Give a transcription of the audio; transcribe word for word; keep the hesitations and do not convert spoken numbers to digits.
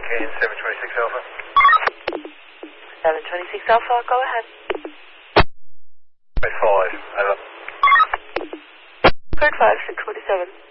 again, seven twenty-six Alpha. seven twenty-six Alpha, go ahead. Code five, over. Code five, six forty-seven.